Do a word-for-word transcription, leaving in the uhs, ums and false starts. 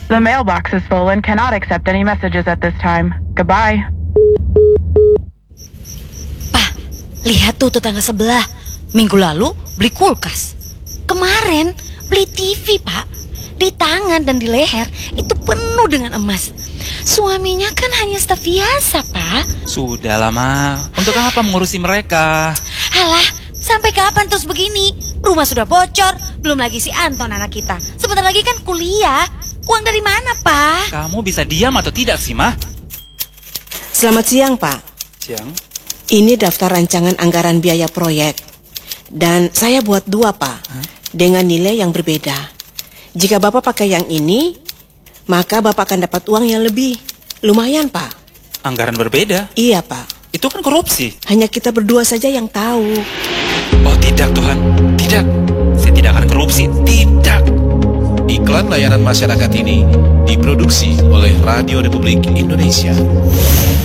The mailbox is full and cannot accept any messages at this time. Goodbye. Pa, lihat tuh tetangga sebelah. Minggu lalu beli kulkas. Kemarin beli T V, Pak. Di tangan dan di leher itu penuh dengan emas. Suaminya kan hanya staf biasa, Pak. Sudah lama. Untuk apa mengurusi mereka? Alah, sampai kapan terus begini? Rumah sudah bocor, belum lagi si Anton anak kita. Sebentar lagi kan kuliah. Uang dari mana, Pak? Kamu bisa diam atau tidak sih, Mah? Selamat siang, Pak. Siang. Ini daftar rancangan anggaran biaya proyek. Dan saya buat dua, Pak. Hah? Dengan nilai yang berbeda. Jika Bapak pakai yang ini, maka Bapak akan dapat uang yang lebih. Lumayan, Pak. Anggaran berbeda? Iya, Pak. Itu kan korupsi. Hanya kita berdua saja yang tahu. Oh tidak, Tuhan. Tidak. Saya tidak akan korupsi. Tidak. Iklan layanan masyarakat ini diproduksi oleh Radio Republik Indonesia.